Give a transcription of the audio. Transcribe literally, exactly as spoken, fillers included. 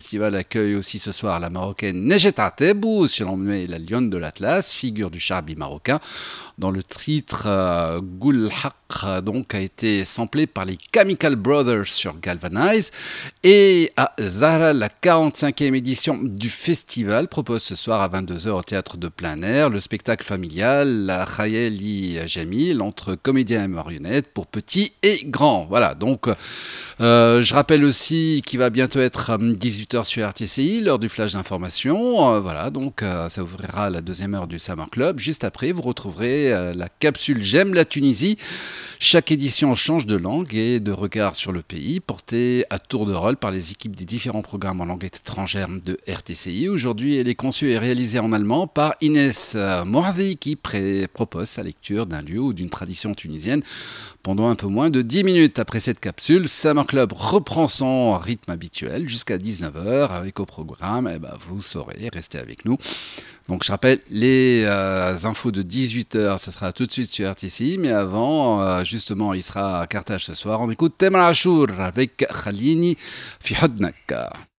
festival accueille aussi ce soir la marocaine Nejeta Tebou, surnommée la lionne de l'Atlas, figure du charbi marocain, dont le titre euh, Goul Haq donc a été samplé par les Chemical Brothers sur Galvanize. Et à Zahra, la quarante-cinquième édition du festival propose ce soir à vingt-deux heures au théâtre de plein air le spectacle familial La Khayali Jamil entre comédiens et marionnettes pour petits et grands. Voilà, donc euh, je rappelle aussi qu'il va bientôt être dix-huit heures sur R T C I, l'heure du flash d'information. Euh, voilà, donc euh, ça ouvrira la deuxième heure du Summer Club. Juste après, vous retrouverez euh, la capsule J'aime la Tunisie. Chaque édition change de langue et de regard sur le pays, portée à tour de rôle par les équipes des différents programmes en langue étrangère de R T C I. Aujourd'hui, elle est conçue et réalisée en allemand par Inès Mourdi qui pré- propose sa lecture d'un lieu ou d'une tradition tunisienne pendant un peu moins de dix minutes. Après cette capsule, Summer Club reprend son rythme habituel jusqu'à dix-neuf heures avec au programme, eh ben, vous saurez, restez avec nous. Donc je rappelle, les euh, infos de dix-huit heures, ça sera tout de suite sur R T C I, mais avant, euh, justement, il sera à Carthage ce soir. On écoute Temel Achour avec Khalini Fi Hodnak.